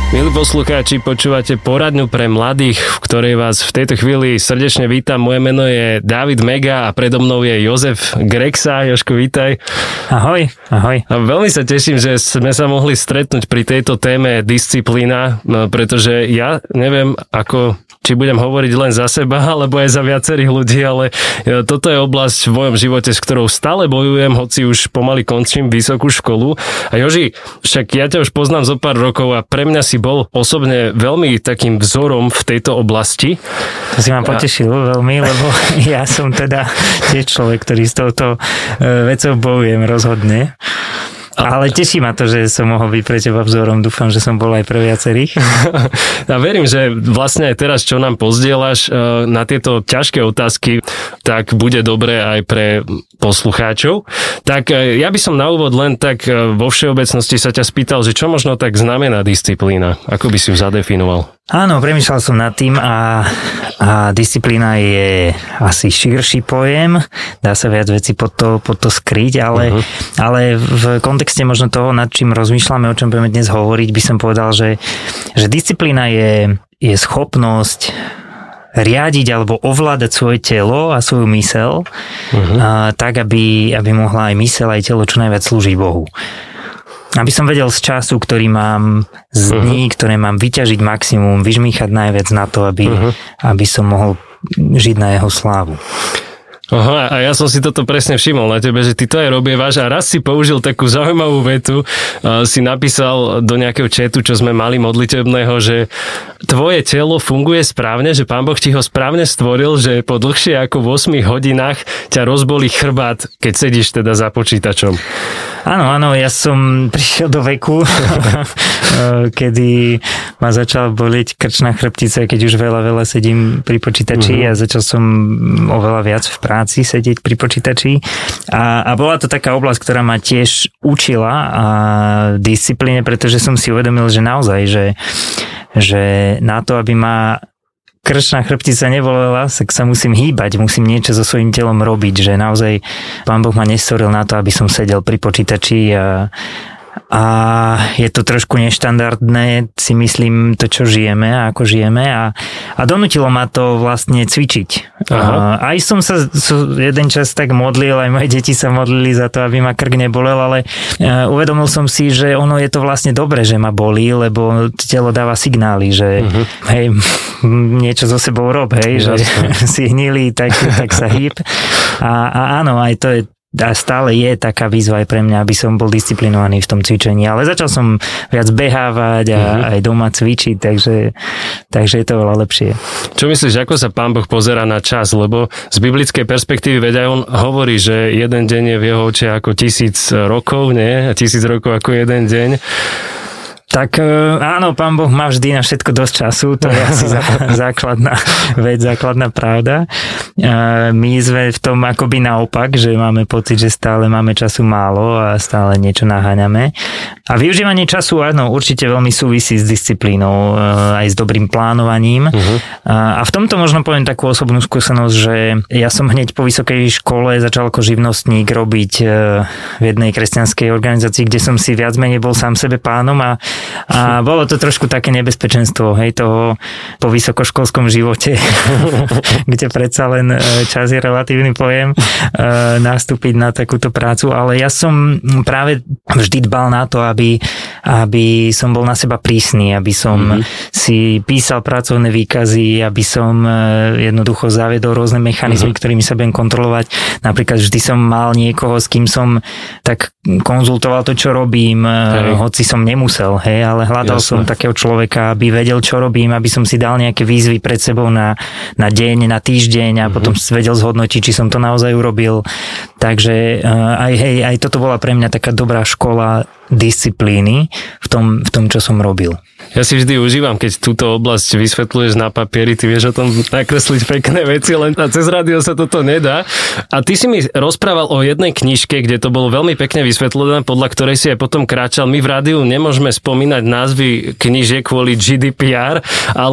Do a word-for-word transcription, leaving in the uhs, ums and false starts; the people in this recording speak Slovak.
Milí poslucháči, počúvate poradňu pre mladých, v ktorej vás v tejto chvíli srdečne vítam. Moje meno je David Mega a predo mnou je Jozef Grexa. Jožko, vítaj. Ahoj, ahoj. A veľmi sa teším, že sme sa mohli stretnúť pri tejto téme disciplína, pretože ja neviem, ako či budem hovoriť len za seba, alebo aj za viacerých ľudí, ale toto je oblasť v mojom živote, s ktorou stále bojujem, hoci už pomaly končím vysokú školu. A Joži, však ja ťa už poznám zo pár rokov a pre mňa si bol osobne veľmi takým vzorom v tejto oblasti. To si ma potešil a... veľmi, lebo ja som teda tiež človek, ktorý s touto vecou bojujem rozhodne. Ale teší ma to, že som mohol byť pre teba vzorom. Dúfam, že som bol aj pre viacerých. A verím, že vlastne aj teraz, čo nám pozdieľaš na tieto ťažké otázky, tak bude dobré aj pre poslucháčov. Tak ja by som na úvod len tak vo všeobecnosti sa ťa spýtal, že čo možno tak znamená disciplína? Ako by si ju zadefinoval? Áno, premýšľal som nad tým a, a disciplína je asi širší pojem, dá sa viac vecí pod to, pod to skryť, ale, uh-huh. ale v kontexte možno toho, nad čím rozmýšľame, o čom budeme dnes hovoriť, by som povedal, že, že disciplína je, je schopnosť riadiť alebo ovládať svoje telo a svoju myseľ uh-huh. a, tak, aby, aby mohla aj myseľ aj telo čo najviac slúžiť Bohu. Aby som vedel z času, ktorý mám, z dní, uh-huh. ktoré mám vyťažiť maximum, vyžmýchať najviac na to, aby, uh-huh. aby som mohol žiť na jeho slávu. Aha, a ja som si toto presne všimol na tebe, že ty to aj robievaš a raz si použil takú zaujímavú vetu, uh, si napísal do nejakého chatu, čo sme mali modlitebného, že tvoje telo funguje správne, že Pán Boh ti ho správne stvoril, že po dlhšie ako v ôsmich hodinách ťa rozbolí chrbát, keď sedíš teda za počítačom. Áno, áno, ja som prišiel do veku, kedy ma začala bolieť krčná chrbtica, keď už veľa, veľa sedím pri počítači uh-huh. a začal som oveľa viac v práci sedieť pri počítači a, a bola to taká oblasť, ktorá ma tiež učila a disciplíne, pretože som si uvedomil, že naozaj, že, že na to, aby ma krčná chrbtica nebolela, tak sa musím hýbať, musím niečo so svojím telom robiť, že naozaj Pán Boh ma nestvoril na to, aby som sedel pri počítači a, a je to trošku neštandardné, si myslím, to, čo žijeme a ako žijeme a, a donútilo ma to vlastne cvičiť. Aha. Aj som sa jeden čas tak modlil, aj moje deti sa modlili za to, aby ma krk nebolel, ale uvedomil som si, že ono je to vlastne dobre, že ma bolí, lebo telo dáva signály, že uh-huh. hej, niečo so sebou rob, hej, že si hnilý, tak, tak sa hýb. A, a áno, aj to je a stále je taká výzva aj pre mňa, aby som bol disciplinovaný v tom cvičení, ale začal som viac behávať a mm-hmm. aj doma cvičiť, takže, takže je to veľa lepšie. Čo myslíš, ako sa Pán Boh pozerá na čas? Lebo z biblickej perspektívy, veď aj on hovorí, že jeden deň je v jeho očiach ako tisíc rokov, nie? A tisíc rokov ako jeden deň. Tak áno, Pán Boh má vždy na všetko dosť času, to je asi základná vec, základná pravda. My sme v tom akoby naopak, že máme pocit, že stále máme času málo a stále niečo naháňame. A využívanie času, áno, určite veľmi súvisí s disciplínou, aj s dobrým plánovaním. Uh-huh. A v tomto možno poviem takú osobnú skúsenosť, že ja som hneď po vysokej škole začal ako živnostník robiť v jednej kresťanskej organizácii, kde som si viac menej bol sám sebe pánom a A bolo to trošku také nebezpečenstvo, hej, toho po vysokoškolskom živote, kde predsa len čas je relatívny pojem, nastúpiť na takúto prácu, ale ja som práve vždy dbal na to, aby, aby som bol na seba prísny, aby som mm-hmm. si písal pracovné výkazy, aby som jednoducho zaviedol rôzne mechanizmy, mm-hmm. ktorými sa budem kontrolovať. Napríklad vždy som mal niekoho, s kým som tak konzultoval to, čo robím, hej. hoci som nemusel, hej, ale hľadal Jasne. som takého človeka, aby vedel, čo robím, aby som si dal nejaké výzvy pred sebou na, na deň, na týždeň a mm-hmm. potom vedel zhodnotiť, či som to naozaj urobil. Takže aj, hej, aj toto bola pre mňa taká dobrá škola disciplíny v tom, v tom, čo som robil. Ja si vždy užívam, keď túto oblasť vysvetľuješ na papieri, ty vieš o tom nakresliť pekné veci, len cez rádio sa toto nedá. A ty si mi rozprával o jednej knižke, kde to bolo veľmi pekne vysvetlené, podľa ktorej si aj potom kráčal. My v rádiu nemôžeme spomínať názvy knižiek kvôli G D P R, ale